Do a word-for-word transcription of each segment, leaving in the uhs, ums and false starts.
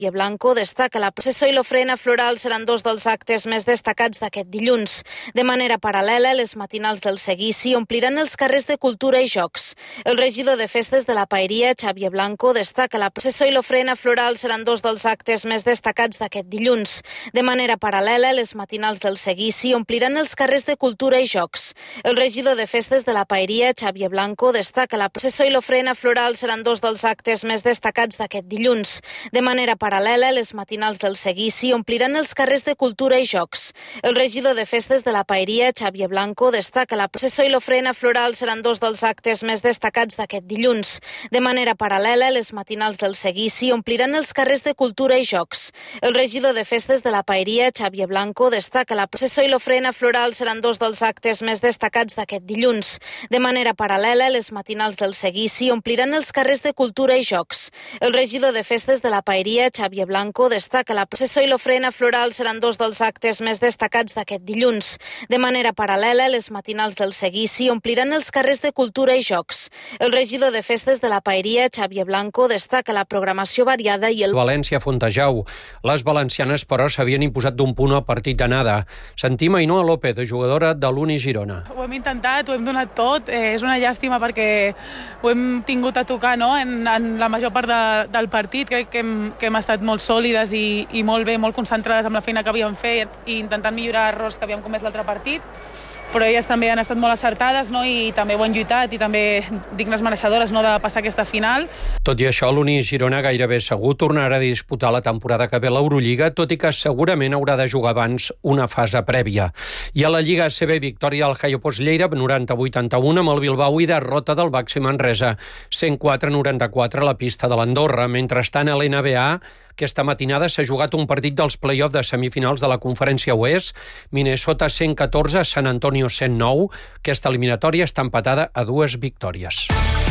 Xavier Blanco destaca la processó i l'ofrena floral seran dos dels actes més destacats d'aquest dilluns. De manera paral·lela, les matinals del seguici ompliran els carrers de cultura i jocs. El regidor de festes de la Paeria, Xavier Blanco, destaca la processó i l'ofrena floral seran dos dels actes més destacats d'aquest dilluns. De manera paral·lela, les matinals del seguici ompliran els carrers de cultura i jocs. El regidor de festes de la Paeria, Xavier Blanco, destaca la processó i l'ofrena floral seran dos dels actes més destacats d'aquest dilluns. De manera paral·lela, les matinals del seguici ompliran els carrers de cultura i jocs. El regidor de festes de la Paeria, Xavier Blanco, destaca la processó i l'ofrena floral seran dos dels actes més destacats d'aquest dilluns. De manera paral·lela, les matinals del seguici ompliran els carrers de cultura i jocs. El regidor de festes de la Paeria, Xavier Blanco, destaca la processó i l'ofrena floral seran dos dels actes més destacats d'aquest dilluns. De manera paral·lela, les matinals del seguici ompliran els carrers de cultura i jocs. El regidor de festes de la Paeria, Xavier Blanco, destaca la processó i l'ofrena floral seran dos dels actes més destacats d'aquest dilluns. De manera paral·lela, les matinals del seguici ompliran els carrers de cultura i jocs. El regidor de festes de la Paeria, Xavier Blanco, destaca la programació variada i el... València-Fontejau. Les valencianes, però, s'havien imposat d'un punt al partit d'anada. Sentim Ainhoa López, jugadora de l'Uni Girona. Ho hem intentat, ho hem donat tot. Eh, és una llàstima perquè ho hem tingut a tocar, no? en, en la major part de, del partit. Crec que hem, que hem estat molt sòlides i, i molt bé, molt concentrades amb la feina que havíem fet i intentant millorar errors que havíem comès l'altre partit. Però elles també han estat molt acertades, no? I també ho han lluitat i també dignes mereixedores, no? de passar aquesta final. Tot i això, l'Uni Girona gairebé segur tornarà a disputar la temporada que ve l'Eurolliga, tot i que segurament haurà de jugar abans una fase prèvia. I a la Lliga A C B, victòria al Jaiopos Lleida, noranta a vuitanta-u amb el Bilbao i derrota del Baxi Manresa, cent quatre a noranta-quatre a la pista de l'Andorra. Mentrestant, a l'N B A, aquesta matinada s'ha jugat un partit dels play-off de semifinals de la Conferència Oest. Minnesota cent catorze, San Antonio cent nou. Aquesta eliminatòria està empatada a dues victòries.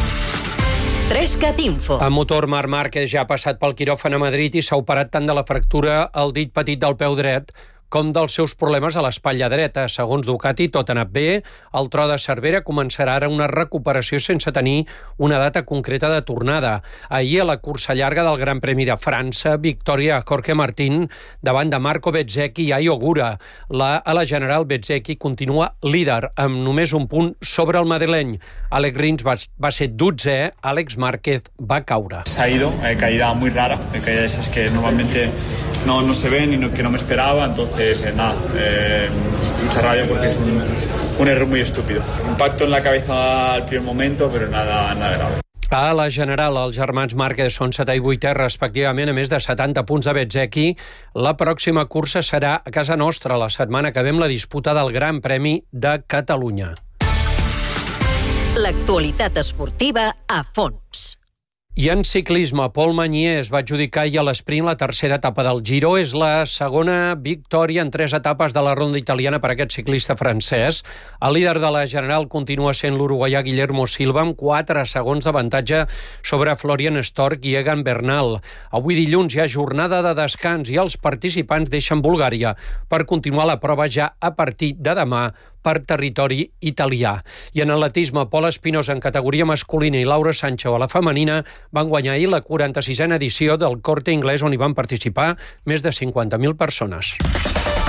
Trescat Info. A motor, Marc Márquez ja ha passat pel quiròfan a Madrid i s'ha operat tant de la fractura al dit petit del peu dret com dels seus problemes a l'espatlla dreta. Segons Ducati, tot ha anat bé. El tro de Cervera començarà ara una recuperació sense tenir una data concreta de tornada. Ahir, a la cursa llarga del Gran Premi de França, victòria a Jorge Martín davant de Marco Bezzecchi i Ai Ogura. La, a la general, Bezzecchi continua líder, amb només un punt sobre el madrileny. Alex Rins va, va ser dotzè, Àlex Márquez va caure. Se ha ido, eh, caída muy rara, eh, caída esas que normalmente no, no se ven y no, que no me esperaba, entonces eh, nada, eh, mucha rabia porque es un, un error muy estúpido. Impacto en la cabeza al primer momento, pero nada, nada grave. A la general, els germans Márquez són setè i vuitè, respectivament, a més de setanta punts de Bezzecchi. La pròxima cursa serà a casa nostra, la setmana que ve, amb la disputa del Gran Premi de Catalunya. L'actualitat esportiva a fons. I en ciclisme, Pol Magnier es va adjudicar ahir a l'esprint la tercera etapa del Giro. És la segona victòria en tres etapes de la ronda italiana per aquest ciclista francès. El líder de la general continua sent l'uruguaià Guillermo Silva, amb quatre segons d'avantatge sobre Florian Stork i Egan Bernal. Avui dilluns hi ha jornada de descans i els participants deixen Bulgària per continuar la prova ja a partir de demà per territori italià. I en atletisme, Pol Espinosa en categoria masculina i Laura Sancho a la femenina van guanyar ahir la quaranta-sisena edició del Corte Inglés, on hi van participar més de cinquanta mil persones.